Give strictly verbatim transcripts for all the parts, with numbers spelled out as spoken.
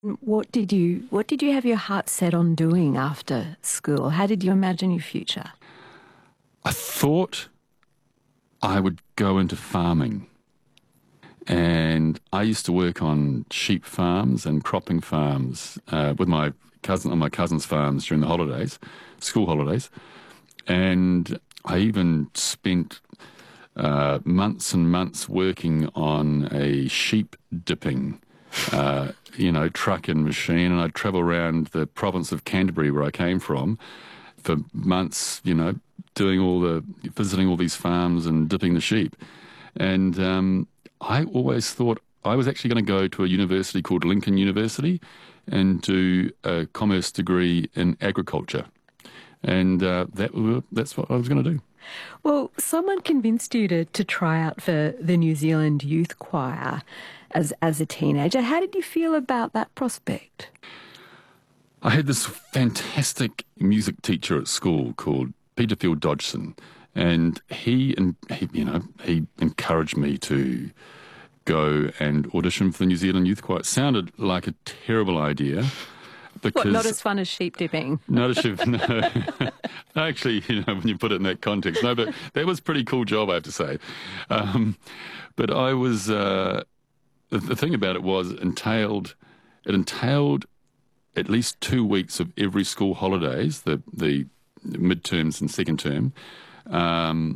What did you What did you have your heart set on doing after school? How did you imagine your future? I thought I would go into farming. And I used to work on sheep farms and cropping farms uh, with my cousin on my cousin's farms during the holidays, school holidays. And I even spent uh, months and months working on a sheep dipping Uh, you know, truck and machine, and I'd travel around the province of Canterbury where I came from for months, you know, doing all the, visiting all these farms and dipping the sheep. And um, I always thought I was actually going to go to a university called Lincoln University and do a commerce degree in agriculture. And uh, that that's what I was going to do. Well, someone convinced you to, to try out for the New Zealand Youth Choir as as a teenager. How did you feel about that prospect? I had this fantastic music teacher at school called Peter Field Dodgson, and he, and he, you know, he encouraged me to go and audition for the New Zealand Youth Choir. It sounded like a terrible idea. Because what, not as fun as sheep dipping? Not as sheep, no. Actually, you know, when you put it in that context, no, but that was a pretty cool job, I have to say. Um, but I was, uh, the, the thing about it was, entailed, it entailed at least two weeks of every school holidays, the, the midterms and second term, um,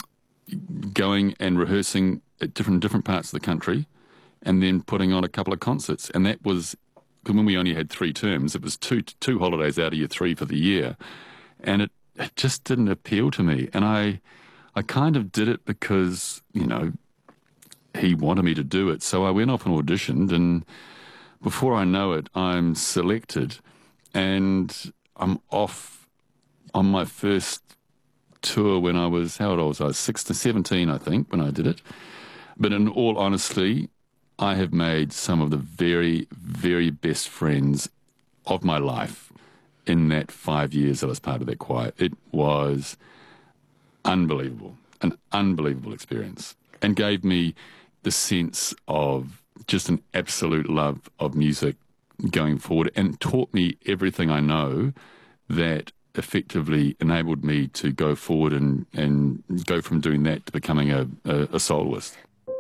going and rehearsing at different different parts of the country, and then putting on a couple of concerts. And that was, when we only had three terms, it was two two holidays out of your three for the year, and it, it just didn't appeal to me. And I, I kind of did it because, you know, he wanted me to do it. So I went off and auditioned, and before I know it, I'm selected, and I'm off on my first tour when I was, how old was I? I was sixteen, seventeen, I think, when I did it. But in all honesty, I have made some of the very, very best friends of my life in that five years that I was part of that choir. It was unbelievable, an unbelievable experience, and gave me the sense of just an absolute love of music going forward, and taught me everything I know that effectively enabled me to go forward and, and go from doing that to becoming a, a, a soloist.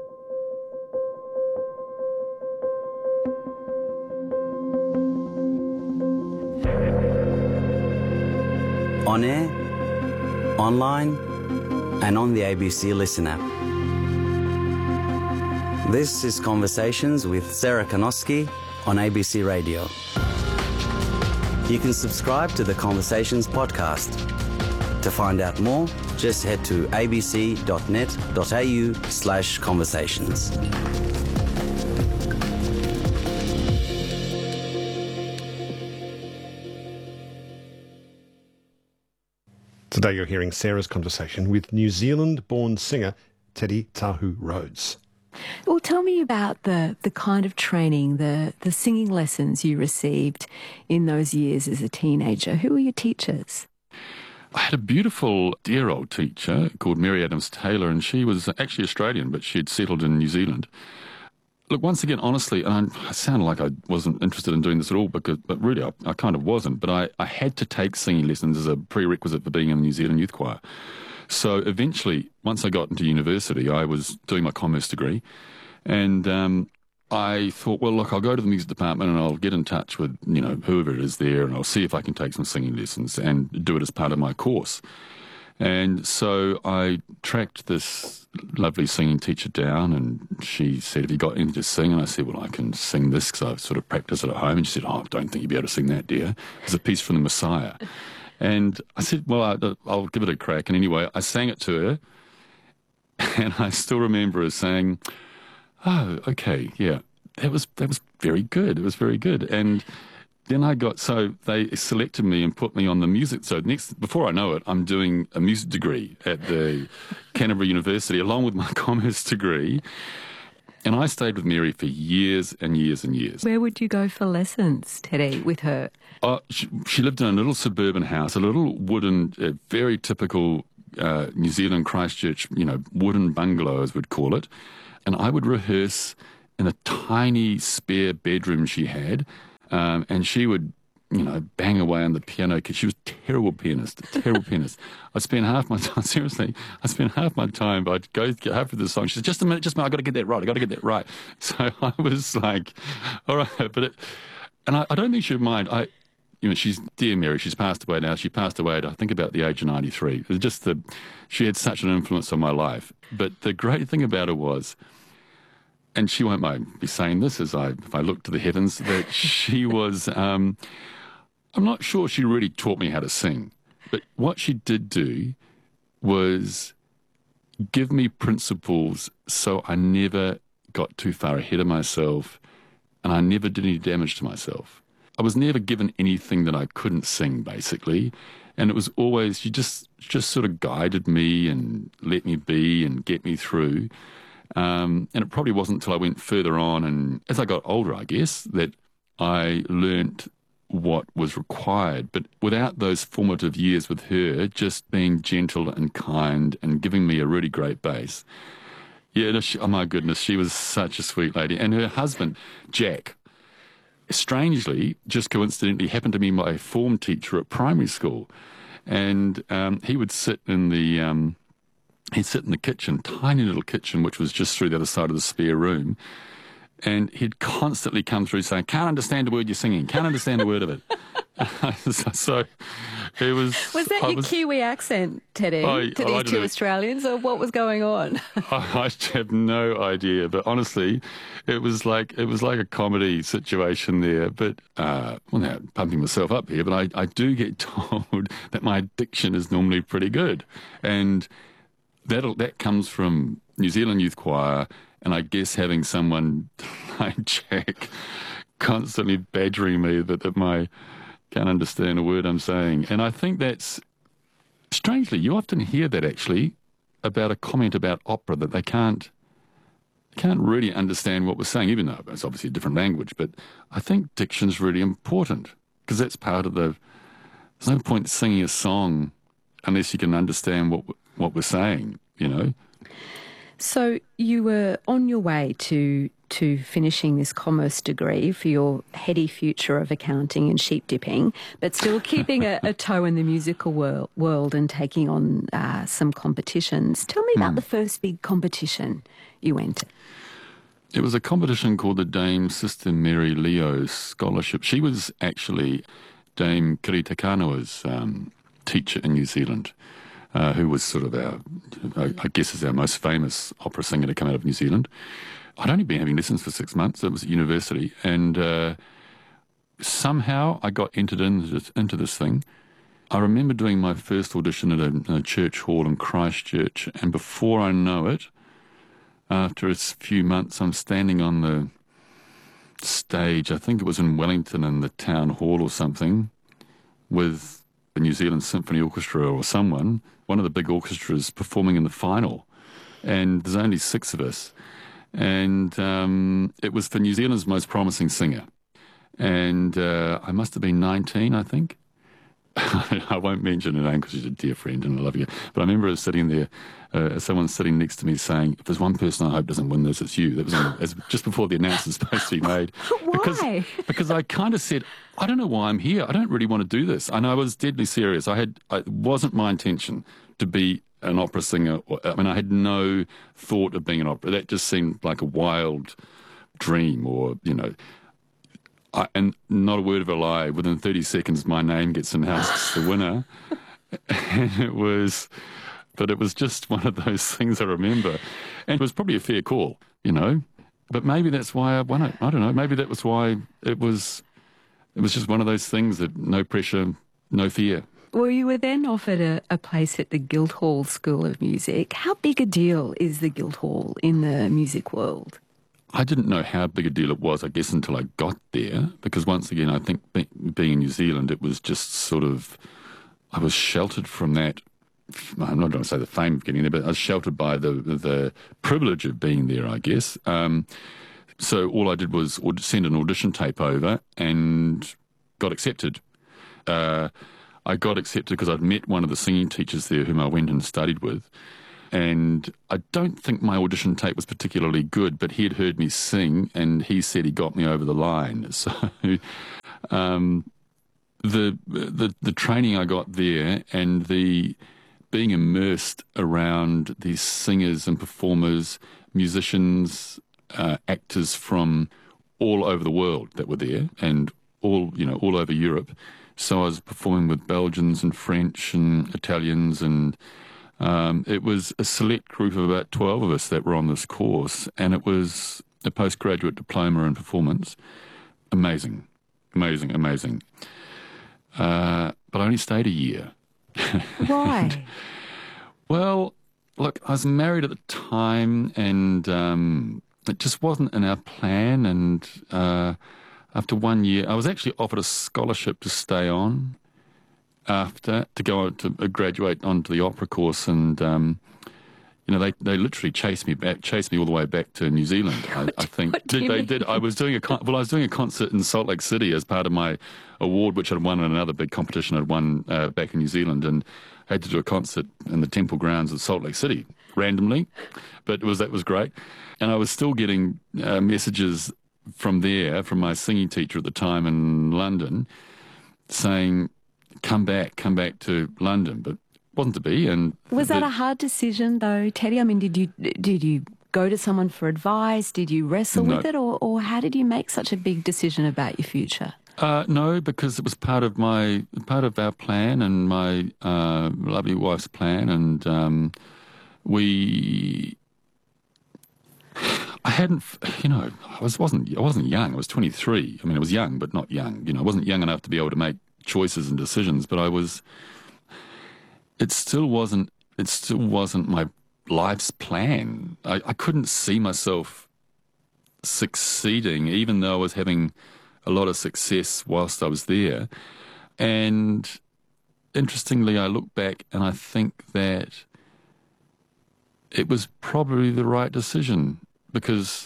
On air, online, and on the A B C Listen app. This is Conversations with Sarah Kanoski on A B C Radio. You can subscribe to the Conversations podcast. To find out more, just head to abc.net.au slash conversations. Today you're hearing Sarah's conversation with New Zealand-born singer Teddy Tahu Rhodes. Well, tell me about the, the kind of training, the, the singing lessons you received in those years as a teenager. Who were your teachers? I had a beautiful, dear old teacher called Mary Adams Taylor, and she was actually Australian, but she had settled in New Zealand. Look, once again, honestly, and I sound like I wasn't interested in doing this at all, because, but really I, I kind of wasn't, but I, I had to take singing lessons as a prerequisite for being in the New Zealand Youth Choir. So eventually, once I got into university, I was doing my commerce degree, and um, I thought, well, look, I'll go to the music department and I'll get in touch with, you know, whoever it is there, and I'll see if I can take some singing lessons and do it as part of my course. And so I tracked this lovely singing teacher down, and she said, have you got anything to sing? And I said, well, I can sing this because I've sort of practiced it at home. And she said, oh, I don't think you'll be able to sing that, dear. It's a piece from the Messiah. And I said, well, I, I'll give it a crack. And anyway, I sang it to her, and I still remember her saying, oh, okay, yeah, that was that was very good. It was very good. And then I got, so they selected me and put me on the music. So next, before I know it, I'm doing a music degree at the Canterbury University along with my commerce degree. And I stayed with Mary for years and years and years. Where would you go for lessons, Teddy, with her? Uh, she, she lived in a little suburban house, a little wooden, uh, very typical uh, New Zealand Christchurch, you know, wooden bungalow, as we'd call it. And I would rehearse in a tiny spare bedroom she had Um, and she would, you know, bang away on the piano because she was a terrible pianist, a terrible pianist. I spent half my time, seriously, I spent half my time, I'd go get half of the song. She said, just a minute, just a minute, I've got to get that right, I've got to get that right. So I was like, all right, but it, and I, I don't think she'd mind. I, you know, she's, dear Mary, she's passed away now. She passed away at, I think, about the age of ninety-three. It was just that she had such an influence on my life. But the great thing about her was, and she won't mind me saying this as I, if I look to the heavens, that she was, um, I'm not sure she really taught me how to sing, but what she did do was give me principles so I never got too far ahead of myself and I never did any damage to myself. I was never given anything that I couldn't sing, basically, and it was always, she just, just sort of guided me and let me be and get me through. Um, and it probably wasn't until I went further on and as I got older, I guess, that I learnt what was required. But without those formative years with her, just being gentle and kind and giving me a really great bass. Yeah, she, oh my goodness, she was such a sweet lady. And her husband, Jack, strangely, just coincidentally, happened to be my form teacher at primary school. And um, he would sit in the... Um, He'd sit in the kitchen, tiny little kitchen, which was just through the other side of the spare room, and he'd constantly come through saying, can't understand a word you're singing, can't understand a word of it. so, so it was... Was that I your was, Kiwi accent, Teddy, I, to I, these I two know. Australians, or what was going on? I, I have no idea, but honestly, it was like it was like a comedy situation there. But, uh, well, now, pumping myself up here, but I, I do get told that my diction is normally pretty good. And... That that comes from New Zealand Youth Choir, and I guess having someone like Jack constantly badgering me that, that my can't understand a word I'm saying. And I think that's, strangely, you often hear that actually about a comment about opera, that they can't can't really understand what we're saying, even though it's obviously a different language. But I think diction's really important because that's part of the, there's no point singing a song unless you can understand what what we're saying, you know. So you were on your way to to finishing this commerce degree for your heady future of accounting and sheep dipping, but still keeping a, a toe in the musical world, world and taking on uh, some competitions. Tell me about mm. the first big competition you went to. It was a competition called the Dame Sister Mary Leo Scholarship. She was actually Dame Kiri Takanua's um, teacher in New Zealand. Uh, who was sort of our, I guess is our most famous opera singer to come out of New Zealand. I'd only been having lessons for six months. It was at university. And uh, somehow I got entered into this, into this thing. I remember doing my first audition at a, in a church hall in Christchurch. And before I know it, after a few months, I'm standing on the stage. I think it was in Wellington in the town hall or something with the New Zealand Symphony Orchestra or someone, one of the big orchestras performing in the final. And there's only six of us. And um, it was for New Zealand's most promising singer. And uh, I must have been nineteen, I think. I won't mention her name because she's a dear friend and I love you. But I remember her sitting there, uh, someone sitting next to me saying, if there's one person I hope doesn't win this, it's you. That was in, as, just before the announcement's supposed to be made. Why? Because, because I kind of said, I don't know why I'm here. I don't really want to do this. And I was deadly serious. I had, it wasn't my intention to be an opera singer. I mean, I had no thought of being an opera. That just seemed like a wild dream or, you know. I, and not a word of a lie, within thirty seconds my name gets announced as the winner. And it was, but it was just one of those things I remember. And it was probably a fair call, you know. But maybe that's why I won it. I don't know. Maybe that was why it was, it was just one of those things that no pressure, no fear. Well, you were then offered a, a place at the Guildhall School of Music. How big a deal is the Guildhall in the music world? I didn't know how big a deal it was, I guess, until I got there, because once again, I think be, being in New Zealand, it was just sort of, I was sheltered from that. I'm not going to say the fame of getting there, but I was sheltered by the the privilege of being there, I guess. Um, so all I did was send an audition tape over and got accepted. Uh, I got accepted because I'd met one of the singing teachers there whom I went and studied with. And I don't think my audition tape was particularly good, but he had heard me sing and he said he got me over the line. So um, the the the training I got there and the being immersed around these singers and performers, musicians, uh, actors from all over the world that were there, and all you know all over Europe. So I was performing with Belgians and French and Italians, and um, it was a select group of about twelve of us that were on this course, and it was a postgraduate diploma in performance. Amazing, amazing, amazing. Uh, but I only stayed a year. Why? Well, look, I was married at the time, and um, it just wasn't in our plan. And uh, after one year, I was actually offered a scholarship to stay on after, to go on to graduate onto the opera course. And, um, you know, they, they literally chased me back, chased me all the way back to New Zealand, I, I think. What do Did, you they mean? did. I was doing a con- well, I was doing a concert in Salt Lake City as part of my award, which I'd won in another big competition I'd won uh, back in New Zealand, and I had to do a concert in the Temple grounds of Salt Lake City randomly, but it was that was great. And I was still getting uh, messages from there, from my singing teacher at the time in London, saying, "Come back, come back to London," but it wasn't to be. And Was that the- a hard decision, though, Teddy? I mean, did you did you go to someone for advice? Did you wrestle No. with it, or, or how did you make such a big decision about your future? Uh, no, because it was part of my part of our plan and my uh, lovely wife's plan, and um, we. I hadn't, you know, I was wasn't I wasn't young. I was twenty-three. I mean, I was young, but not young. You know, I wasn't young enough to be able to make choices and decisions. But I was. It still wasn't. It still wasn't my life's plan. I, I couldn't see myself succeeding, even though I was having a lot of success whilst I was there. And interestingly, I look back and I think that it was probably the right decision, because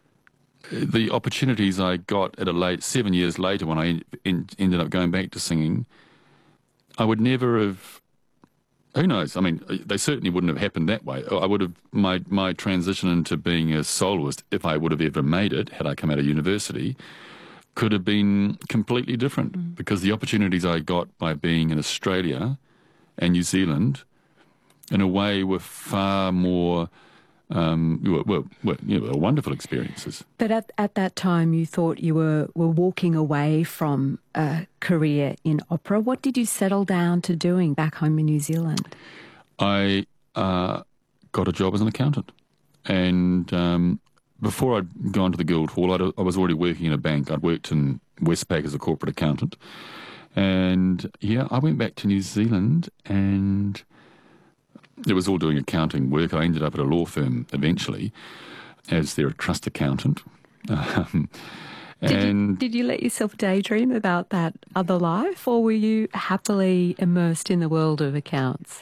the opportunities I got at a late, seven years later when I in, ended up going back to singing, I would never have, who knows, I mean, they certainly wouldn't have happened that way. I would have, my, my transition into being a soloist, if I would have ever made it, had I come out of university, could have been completely different, mm. because the opportunities I got by being in Australia and New Zealand, in a way, were far more, um, were, were, were, you know, were wonderful experiences. But at, at that time, you thought you were, were walking away from a career in opera. What did you settle down to doing back home in New Zealand? I uh, got a job as an accountant, and um, before I'd gone to the Guildhall, I'd, I was already working in a bank. I'd worked in Westpac as a corporate accountant. And, yeah, I went back to New Zealand, and it was all doing accounting work. I ended up at a law firm eventually as their trust accountant. Um, Did and you, did you let yourself daydream about that other life, or were you happily immersed in the world of accounts?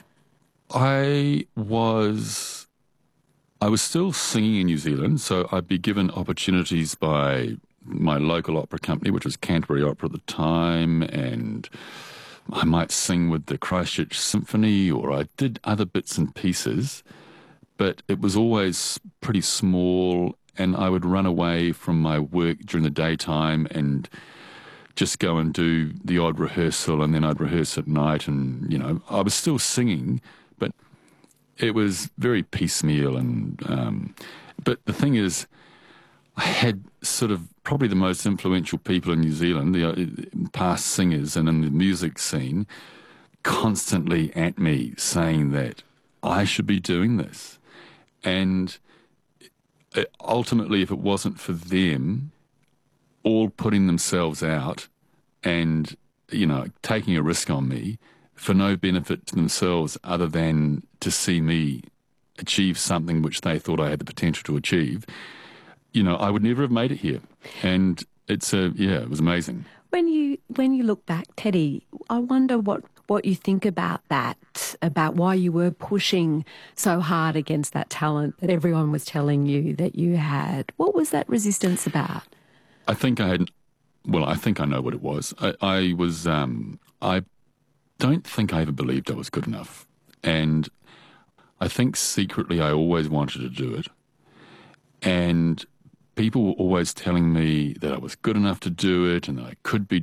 I was... I was still singing in New Zealand, so I'd be given opportunities by my local opera company, which was Canterbury Opera at the time, and I might sing with the Christchurch Symphony, or I did other bits and pieces, but it was always pretty small, and I would run away from my work during the daytime and just go and do the odd rehearsal, and then I'd rehearse at night, and, you know, I was still singing, but it was very piecemeal. And um, but the thing is, I had sort of probably the most influential people in New Zealand, the uh, past singers and in the music scene, constantly at me saying that I should be doing this. And it, ultimately, if it wasn't for them all putting themselves out and, you know, taking a risk on me for no benefit to themselves other than to see me achieve something which they thought I had the potential to achieve, you know, I would never have made it here. And it's a, yeah, it was amazing. When you when you look back, Teddy, I wonder what, what you think about that, about why you were pushing so hard against that talent that everyone was telling you that you had. What was that resistance about? I think I had, well, I think I know what it was. I, I was, um, I don't think I ever believed I was good enough. And I think secretly I always wanted to do it. And people were always telling me that I was good enough to do it and that I could be